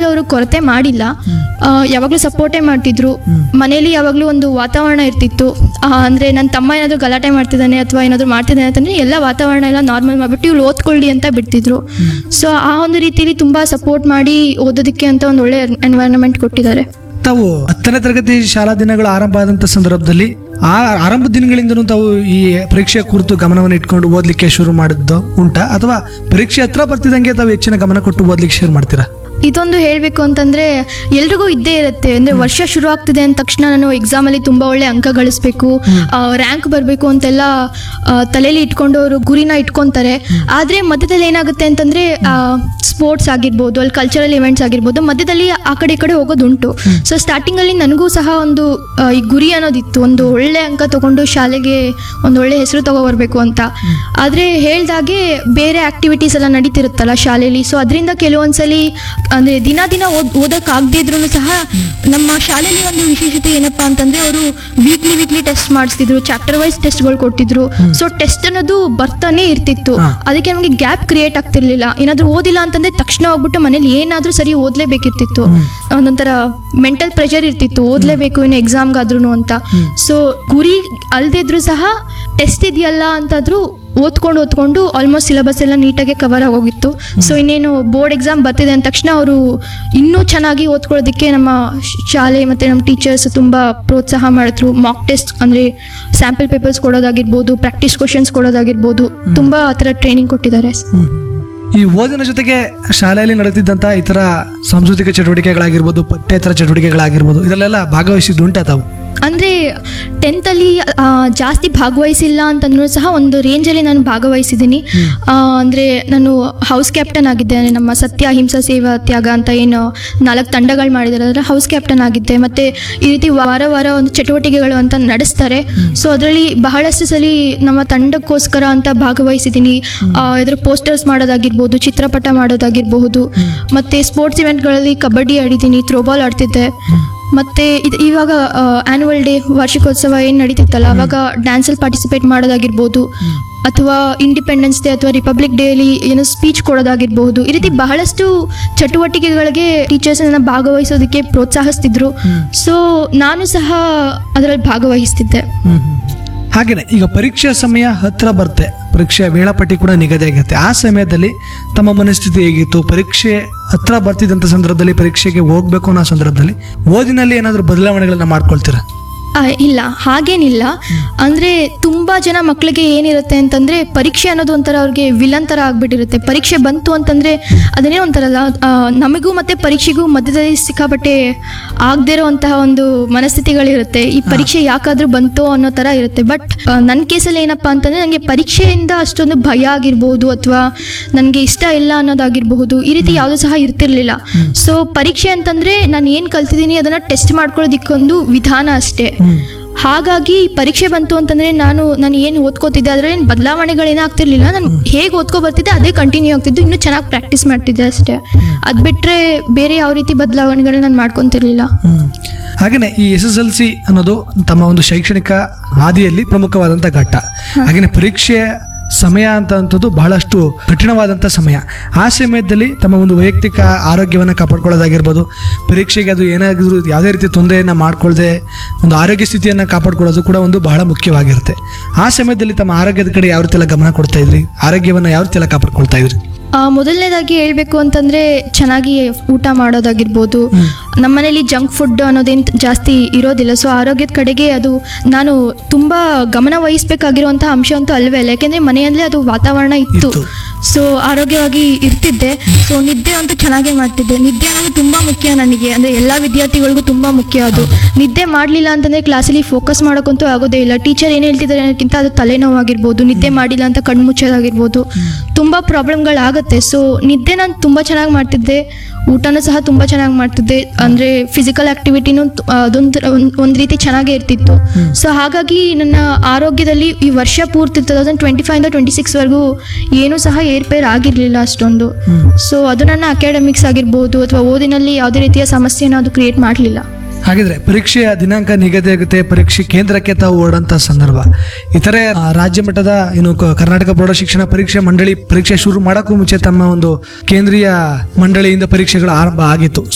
ಅವರು ಕೊರತೆ ಮಾಡಿಲ್ಲ. ಯಾವಾಗಲೂ ಸಪೋರ್ಟೇ ಮಾಡ್ತಿದ್ರು. ಮನೇಲಿ ಯಾವಾಗಲೂ ಒಂದು ವಾತಾವರಣ ಇರ್ತಿತ್ತು. ಅಂದರೆ ನನ್ನ ತಮ್ಮ ಏನಾದರೂ ಗಲಾಟೆ ಮಾಡ್ತಿದ್ದಾನೆ ಅಥವಾ ಏನಾದರೂ ಮಾಡ್ತಿದ್ದಾನೆ ಅಂತಂದರೆ ಎಲ್ಲ ವಾತಾವರಣ ಎಲ್ಲ ನಾರ್ಮಲ್ ಮಾಡಿಬಿಟ್ಟು ಇವ್ರು ಓದ್ಕೊಳ್ಳಿ ಅಂತ ಬಿಡ್ತಿದ್ರು. ಸೊ ಆ ಒಂದು ರೀತಿಯಲ್ಲಿ ತುಂಬ ಸಪೋರ್ಟ್ ಮಾಡಿ ಓದೋದಕ್ಕೆ ಅಂತ ಒಂದು ಒಳ್ಳೆ ಎನ್ವೈರನ್ಮೆಂಟ್ ಕೊಟ್ಟಿದ್ದಾರೆ. ತಾವು 10ನೇ ತರಗತಿ ಶಾಲಾ ದಿನಗಳು ಆರಂಭ ಆದಂಥ ಸಂದರ್ಭದಲ್ಲಿ ಆ ಆರಂಭ ದಿನಗಳಿಂದನೂ ತಾವು ಈ ಪರೀಕ್ಷೆ ಕುರಿತು ಗಮನವನ್ನು ಇಟ್ಕೊಂಡು ಓದಲಿಕ್ಕೆ ಶುರು ಮಾಡಿದ್ದು ಉಂಟಾ, ಅಥವಾ ಪರೀಕ್ಷೆ ಹತ್ರ ಬರ್ತಿದ್ದಂಗೆ ತಾವು ಹೆಚ್ಚಿನ ಗಮನ ಕೊಟ್ಟು ಓದಲಿಕ್ಕೆ ಶುರು ಮಾಡ್ತೀರಾ? ಇದೊಂದು ಹೇಳಬೇಕು ಅಂತಂದರೆ ಎಲ್ರಿಗೂ ಇದ್ದೇ ಇರುತ್ತೆ. ಅಂದರೆ ವರ್ಷ ಶುರು ಆಗ್ತಿದೆ ಅಂದ ತಕ್ಷಣ ನಾನು ಎಕ್ಸಾಮಲ್ಲಿ ತುಂಬ ಒಳ್ಳೆ ಅಂಕ ಗಳಿಸ್ಬೇಕು, ರ್ಯಾಂಕ್ ಬರಬೇಕು ಅಂತೆಲ್ಲ ತಲೆಯಲ್ಲಿ ಇಟ್ಕೊಂಡು ಅವರು ಗುರಿನ ಇಟ್ಕೊತಾರೆ. ಆದರೆ ಮಧ್ಯದಲ್ಲಿ ಏನಾಗುತ್ತೆ ಅಂತಂದರೆ ಸ್ಪೋರ್ಟ್ಸ್ ಆಗಿರ್ಬೋದು, ಅಲ್ಲಿ ಕಲ್ಚರಲ್ ಇವೆಂಟ್ಸ್ ಆಗಿರ್ಬೋದು, ಮಧ್ಯದಲ್ಲಿ ಆ ಕಡೆ ಈ ಕಡೆ ಹೋಗೋದುಂಟು. ಸೊ ಸ್ಟಾರ್ಟಿಂಗಲ್ಲಿ ನನಗೂ ಸಹ ಒಂದು ಈ ಗುರಿ ಅನ್ನೋದಿತ್ತು, ಒಂದು ಒಳ್ಳೆ ಅಂಕ ತೊಗೊಂಡು ಶಾಲೆಗೆ ಒಂದು ಒಳ್ಳೆ ಹೆಸರು ತಗೊಬರ್ಬೇಕು ಅಂತ. ಆದರೆ ಹೇಳ್ದಾಗೆ ಬೇರೆ ಆ್ಯಕ್ಟಿವಿಟೀಸ್ ಎಲ್ಲ ನಡೀತಿರುತ್ತಲ್ಲ ಶಾಲೆಯಲ್ಲಿ. ಸೊ ಅದರಿಂದ ಕೆಲವೊಂದ್ಸಲಿ ಅಂದರೆ ದಿನ ಓದೋಕ್ಕಾಗದೇ ಇದ್ರೂ ಸಹ ನಮ್ಮ ಶಾಲೆಯಲ್ಲಿ ಒಂದು ವಿಶೇಷತೆ ಏನಪ್ಪಾ ಅಂತಂದರೆ ಅವರು ವೀಕ್ಲಿ ಟೆಸ್ಟ್ ಮಾಡಿಸ್ತಿದ್ರು, ಚಾಪ್ಟರ್ ವೈಸ್ ಟೆಸ್ಟ್ಗಳು ಕೊಡ್ತಿದ್ರು. ಸೊ ಟೆಸ್ಟ್ ಅನ್ನೋದು ಬರ್ತಾನೆ ಇರ್ತಿತ್ತು. ಅದಕ್ಕೆ ನಮಗೆ ಗ್ಯಾಪ್ ಕ್ರಿಯೇಟ್ ಆಗ್ತಿರ್ಲಿಲ್ಲ. ಏನಾದರೂ ಓದಿಲ್ಲ ಅಂತಂದರೆ ತಕ್ಷಣ ಹೋಗ್ಬಿಟ್ಟು ಮನೇಲಿ ಏನಾದರೂ ಸರಿ ಓದಲೇಬೇಕಿರ್ತಿತ್ತು. ಒಂದೊಂಥರ ಮೆಂಟಲ್ ಪ್ರೆಷರ್ ಇರ್ತಿತ್ತು, ಓದಲೇಬೇಕು ಇನ್ನು ಎಕ್ಸಾಮ್ಗಾದ್ರೂ ಅಂತ. ಸೊ ಗುರಿ ಅಲ್ಲದೇ ಇದ್ರೂ ಸಹ ಟೆಸ್ಟ್ ಇದೆಯಲ್ಲ ಅಂತಾದರೂ ಓದ್ಕೊಂಡು ಆಲ್ಮೋಸ್ಟ್ ಸಿಲೆಬಸ್ ಎಲ್ಲ ನೀಟಾಗಿ ಕವರ್ ಆಗೋಗಿತ್ತು. ಸೊ ಇನ್ನೇನು ಬೋರ್ಡ್ ಎಕ್ಸಾಮ್ ಬರ್ತಿದೆ ಅಂದ ತಕ್ಷಣ ಅವರು ಇನ್ನೂ ಚೆನ್ನಾಗಿ ಓದ್ಕೊಳ್ಳೋದಕ್ಕೆ ನಮ್ಮ ಶಾಲೆ ಮತ್ತು ನಮ್ಮ ಟೀಚರ್ಸ್ ತುಂಬ ಪ್ರೋತ್ಸಾಹ ಮಾಡಿದ್ರು. ಮಾಕ್ ಟೆಸ್ಟ್ ಅಂದರೆ ಸ್ಯಾಂಪಲ್ ಪೇಪರ್ಸ್ ಕೊಡೋದಾಗಿರ್ಬೋದು, ಪ್ರಾಕ್ಟೀಸ್ ಕ್ವಶನ್ಸ್ ಕೊಡೋದಾಗಿರ್ಬೋದು, ತುಂಬ ಆ ಥರ ಟ್ರೈನಿಂಗ್ ಕೊಟ್ಟಿದ್ದಾರೆ. ಈ ಓದಿನ ಜೊತೆಗೆ ಶಾಲೆಯಲ್ಲಿ ನಡೆದಿದ್ದಂಥ ಇತರ ಸಾಂಸ್ಕೃತಿಕ ಚಟುವಟಿಕೆಗಳಾಗಿರ್ಬೋದು, ಪಠ್ಯೇತರ ಚಟುವಟಿಕೆಗಳಾಗಿರ್ಬೋದು, ಇದರಲ್ಲೆಲ್ಲ ಭಾಗವಹಿಸಿದ್ದು ಉಂಟಾ ತಾವು? ಅಂದರೆ 10th ಜಾಸ್ತಿ ಭಾಗವಹಿಸಿಲ್ಲ ಅಂತಂದ್ರೂ ಸಹ ಒಂದು ರೇಂಜಲ್ಲಿ ನಾನು ಭಾಗವಹಿಸಿದ್ದೀನಿ. ಅಂದರೆ ನಾನು ಹೌಸ್ ಕ್ಯಾಪ್ಟನ್ ಆಗಿದ್ದೆ. ನಮ್ಮ ಸತ್ಯ ಅಹಿಂಸಾ ಸೇವಾ ತ್ಯಾಗ ಅಂತ ಏನು 4 ತಂಡಗಳು ಮಾಡಿದ್ದಾರೆ, ಅದರ ಹೌಸ್ ಕ್ಯಾಪ್ಟನ್ ಆಗಿದ್ದೆ. ಮತ್ತು ಈ ರೀತಿ ವಾರ ಒಂದು ಚಟುವಟಿಕೆಗಳು ಅಂತ ನಡೆಸ್ತಾರೆ. ಸೊ ಅದರಲ್ಲಿ ಬಹಳಷ್ಟು ಸಲ ನಮ್ಮ ತಂಡಕ್ಕೋಸ್ಕರ ಅಂತ ಭಾಗವಹಿಸಿದ್ದೀನಿ. ಇದರ ಪೋಸ್ಟರ್ಸ್ ಮಾಡೋದಾಗಿರ್ಬೋದು, ಚಿತ್ರಪಟ ಮಾಡೋದಾಗಿರಬಹುದು, ಮತ್ತು ಸ್ಪೋರ್ಟ್ಸ್ ಇವೆಂಟ್ಗಳಲ್ಲಿ ಕಬಡ್ಡಿ ಆಡಿದ್ದೀನಿ, ಥ್ರೋಬಾಲ್ ಆಡ್ತಿದ್ದೆ. ಮತ್ತು ಇವಾಗ ಆ್ಯನ್ಯುವಲ್ ಡೇ ವಾರ್ಷಿಕೋತ್ಸವ ಏನು ನಡೀತಿತ್ತಲ್ಲ, ಅವಾಗ ಡ್ಯಾನ್ಸಲ್ಲಿ ಪಾರ್ಟಿಸಿಪೇಟ್ ಮಾಡೋದಾಗಿರ್ಬೋದು, ಅಥವಾ ಇಂಡಿಪೆಂಡೆನ್ಸ್ ಡೇ ಅಥವಾ ರಿಪಬ್ಲಿಕ್ ಡೇಲಿ ಏನೋ ಸ್ಪೀಚ್ ಕೊಡೋದಾಗಿರ್ಬಹುದು. ಈ ರೀತಿ ಬಹಳಷ್ಟು ಚಟುವಟಿಕೆಗಳಿಗೆ ಟೀಚರ್ಸ್ನ ಭಾಗವಹಿಸೋದಕ್ಕೆ ಪ್ರೋತ್ಸಾಹಿಸ್ತಿದ್ರು. ಸೊ ನಾನು ಸಹ ಅದರಲ್ಲಿ ಭಾಗವಹಿಸ್ತಿದ್ದೆ. ಹಾಗೇನೆ ಈಗ ಪರೀಕ್ಷೆಯ ಸಮಯ ಹತ್ರ ಬರುತ್ತೆ, ಪರೀಕ್ಷೆಯ ವೇಳಾಪಟ್ಟಿ ಕೂಡ ನಿಗದಿಯಾಗುತ್ತೆ. ಆ ಸಮಯದಲ್ಲಿ ತಮ್ಮ ಮನಸ್ಥಿತಿ ಹೇಗಿತ್ತು? ಪರೀಕ್ಷೆ ಹತ್ರ ಬರ್ತಿದ್ದಂಥ ಸಂದರ್ಭದಲ್ಲಿ, ಪರೀಕ್ಷೆಗೆ ಹೋಗ್ಬೇಕು ಅನ್ನೋ ಸಂದರ್ಭದಲ್ಲಿ ಓದಿನಲ್ಲಿ ಏನಾದರೂ ಬದಲಾವಣೆಗಳನ್ನ ಮಾಡ್ಕೊಳ್ತೀರಾ? ಇಲ್ಲ, ಹಾಗೇನಿಲ್ಲ. ಅಂದರೆ ತುಂಬ ಜನ ಮಕ್ಕಳಿಗೆ ಏನಿರುತ್ತೆ ಅಂತಂದರೆ ಪರೀಕ್ಷೆ ಅನ್ನೋದು ಒಂಥರ ಅವ್ರಿಗೆ ವಿಲನ್ ಥರ ಆಗಿಬಿಟ್ಟಿರುತ್ತೆ. ಪರೀಕ್ಷೆ ಬಂತು ಅಂತಂದರೆ ಅದನ್ನೇ ಒಂಥರಲ್ಲ, ನಮಗೂ ಮತ್ತು ಪರೀಕ್ಷೆಗೂ ಮಧ್ಯದಲ್ಲಿ ಸಿಕ್ಕಾಪಟ್ಟೆ ಆಗದೇ ಇರೋವಂತಹ ಒಂದು ಮನಸ್ಥಿತಿಗಳಿರುತ್ತೆ. ಈ ಪರೀಕ್ಷೆ ಯಾಕಾದರೂ ಬಂತು ಅನ್ನೋ ಥರ ಇರುತ್ತೆ. ಬಟ್ ನನ್ನ ಕೇಸಲ್ಲಿ ಏನಪ್ಪ ಅಂತಂದರೆ ನನಗೆ ಪರೀಕ್ಷೆಯಿಂದ ಅಷ್ಟೊಂದು ಭಯ ಆಗಿರ್ಬೋದು ಅಥವಾ ನನಗೆ ಇಷ್ಟ ಇಲ್ಲ ಅನ್ನೋದಾಗಿರಬಹುದು, ಈ ರೀತಿ ಯಾವುದೂ ಸಹ ಇರ್ತಿರ್ಲಿಲ್ಲ. ಸೊ ಪರೀಕ್ಷೆ ಅಂತಂದರೆ ನಾನು ಏನು ಕಲ್ತಿದ್ದೀನಿ ಅದನ್ನು ಟೆಸ್ಟ್ ಮಾಡ್ಕೊಳ್ಳೋದಕ್ಕೊಂದು ವಿಧಾನ ಅಷ್ಟೇ. ಹಾಗಾಗಿ ಪರೀಕ್ಷೆ ಬಂತು ಅಂತಂದರೆ ನಾನು ಏನು ಓದ್ಕೋತಿದ್ದೆ ಅದರಲ್ಲಿ ಏನು ಬದಲಾವಣೆಗಳೇನಾಗ್ತಿರ್ಲಿಲ್ಲ. ನಾನು ಹೇಗೆ ಓದ್ಕೊ ಬರ್ತಿದ್ದೆ ಅದೇ ಕಂಟಿನ್ಯೂ ಆಗ್ತಿದ್ದು, ಇನ್ನೂ ಚೆನ್ನಾಗಿ ಪ್ರಾಕ್ಟೀಸ್ ಮಾಡ್ತಿದ್ದೆ ಅಷ್ಟೇ. ಅದು ಬಿಟ್ಟರೆ ಬೇರೆ ಯಾವ ರೀತಿ ಬದಲಾವಣೆಗಳನ್ನ ನಾನು ಮಾಡ್ಕೊತಿರ್ಲಿಲ್ಲ. ಹಾಗೆಯೇ ಈ SSLC ಅನ್ನೋದು ತಮ್ಮ ಒಂದು ಶೈಕ್ಷಣಿಕ ಹಾದಿಯಲ್ಲಿ ಪ್ರಮುಖವಾದಂಥ ಘಟ್ಟ. ಹಾಗೆಯೇ ಪರೀಕ್ಷೆ ಸಮಯ ಅಂತಂಥದ್ದು ಬಹಳಷ್ಟು ಕಠಿಣವಾದಂಥ ಸಮಯ. ಆ ಸಮಯದಲ್ಲಿ ತಮ್ಮ ಒಂದು ವೈಯಕ್ತಿಕ ಆರೋಗ್ಯವನ್ನು ಕಾಪಾಡ್ಕೊಳ್ಳೋದಾಗಿರ್ಬೋದು, ಪರೀಕ್ಷೆಗೆ ಅದು ಏನಾದರೂ ಯಾವುದೇ ರೀತಿ ತೊಂದರೆಯನ್ನು ಮಾಡ್ಕೊಳ್ಳದೆ ಒಂದು ಆರೋಗ್ಯ ಸ್ಥಿತಿಯನ್ನು ಕಾಪಾಡ್ಕೊಳ್ಳೋದು ಕೂಡ ಒಂದು ಬಹಳ ಮುಖ್ಯವಾಗಿರುತ್ತೆ. ಆ ಸಮಯದಲ್ಲಿ ತಮ್ಮ ಆರೋಗ್ಯದ ಕಡೆ ಯಾವ ರೀತಿ ಎಲ್ಲ ಗಮನ ಕೊಡ್ತಾ ಇದ್ರಿ? ಆರೋಗ್ಯವನ್ನು ಯಾವ ರೀತಿ ಎಲ್ಲ ಕಾಪಾಡ್ಕೊಳ್ತಾ ಇದ್ರಿ? ಮೊದಲನೇದಾಗಿ ಹೇಳಬೇಕು ಅಂತಂದರೆ ಚೆನ್ನಾಗಿ ಊಟ ಮಾಡೋದಾಗಿರ್ಬೋದು. ನಮ್ಮ ಮನೇಲಿ ಜಂಕ್ ಫುಡ್ ಅನ್ನೋದೇನು ಜಾಸ್ತಿ ಇರೋದಿಲ್ಲ. ಸೊ ಆರೋಗ್ಯದ ಕಡೆಗೆ ಅದು ನಾನು ತುಂಬ ಗಮನ ವಹಿಸಬೇಕಾಗಿರುವಂಥ ಅಂಶ ಅಂತೂ ಅಲ್ವೇ ಅಲ್ಲ, ಯಾಕೆಂದರೆ ಮನೆಯಲ್ಲೇ ಅದು ವಾತಾವರಣ ಇತ್ತು. ಸೊ ಆರೋಗ್ಯವಾಗಿ ಇರ್ತಿದ್ದೆ. ಸೊ ನಿದ್ದೆ ಅಂತೂ ಚೆನ್ನಾಗೇ ಮಾಡ್ತಿದ್ದೆ. ನಿದ್ದೆ ಅನ್ನೋದು ತುಂಬ ಮುಖ್ಯ ನನಗೆ, ಅಂದರೆ ಎಲ್ಲ ವಿದ್ಯಾರ್ಥಿಗಳಿಗೂ ತುಂಬ ಮುಖ್ಯ ಅದು. ನಿದ್ದೆ ಮಾಡಲಿಲ್ಲ ಅಂತಂದರೆ ಕ್ಲಾಸಲ್ಲಿ ಫೋಕಸ್ ಮಾಡೋಕ್ಕಂತೂ ಆಗೋದೇ ಇಲ್ಲ. ಟೀಚರ್ ಏನು ಹೇಳ್ತಿದ್ದಾರೆ ಅನ್ನೋಕ್ಕಿಂತ ಅದು ತಲೆನೋವಾಗಿರ್ಬೋದು, ನಿದ್ದೆ ಮಾಡಿಲ್ಲ ಅಂತ ಕಣ್ಣು ಮುಚ್ಚೋದಾಗಿರ್ಬೋದು, ತುಂಬ ಪ್ರಾಬ್ಲಮ್ಗಳಾಗುತ್ತೆ. ಸೊ ನಿದ್ದೆ ನಾನು ತುಂಬ ಚೆನ್ನಾಗಿ ಮಾಡ್ತಿದ್ದೆ, ಊಟನೂ ಸಹ ತುಂಬ ಚೆನ್ನಾಗಿ ಮಾಡ್ತಿದ್ದೆ. ಅಂದರೆ ಫಿಸಿಕಲ್ ಆ್ಯಕ್ಟಿವಿಟಿನೂ ಒಂದು ರೀತಿ ಚೆನ್ನಾಗೇ ಇರ್ತಿತ್ತು. ಸೊ ಹಾಗಾಗಿ ನನ್ನ ಆರೋಗ್ಯದಲ್ಲಿ ಈ ವರ್ಷ ಪೂರ್ತಿ 2025 26ವರೆಗೂ ಏನೂ ಸಹ ಏರ್ಪೇರ್ ಆಗಿರಲಿಲ್ಲ ಅಷ್ಟೊಂದು. ಸೊ ಅದು ನನ್ನ ಅಕಾಡೆಮಿಕ್ಸ್ ಆಗಿರ್ಬೋದು ಅಥವಾ ಓದಿನಲ್ಲಿ ಯಾವುದೇ ರೀತಿಯ ಸಮಸ್ಯೆನ ಅದು ಕ್ರಿಯೇಟ್ ಮಾಡಲಿಲ್ಲ. ಹಾಗಿದ್ರೆ ಪರೀಕ್ಷೆಯ ದಿನಾಂಕ ನಿಗದಿಯಾಗುತ್ತೆ, ಪರೀಕ್ಷೆ ಕೇಂದ್ರಕ್ಕೆ ತಾವು ಓಡಂತ ಸಂದರ್ಭ, ಇತರೆ ರಾಜ್ಯ ಮಟ್ಟದ ಕರ್ನಾಟಕ ಪ್ರೌಢ ಶಿಕ್ಷಣ ಪರೀಕ್ಷೆ ಮಂಡಳಿ ಪರೀಕ್ಷೆ ಶುರು ಮಾಡೋಕ್ಕೂ ಮುಂಚೆ ತಮ್ಮ ಒಂದು ಕೇಂದ್ರೀಯ ಮಂಡಳಿಯಿಂದ ಪರೀಕ್ಷೆಗಳು ಆರಂಭ ಆಗಿತ್ತು.